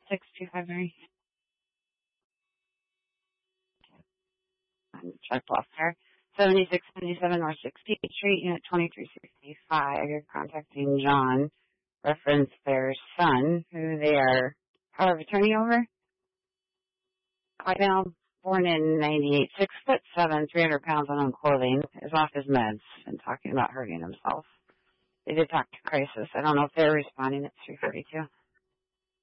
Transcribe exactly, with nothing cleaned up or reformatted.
six two five three. Check off there. seventy-six seventy-seven North sixteenth Street, Unit twenty-three sixty-five. You're contacting John. Reference their son, who they are power of attorney over. White male, born in ninety-eight, six foot seven, three hundred pounds on own clothing, is off his meds and talking about hurting himself. They did talk to crisis. I don't know if they're responding. It's three forty-two.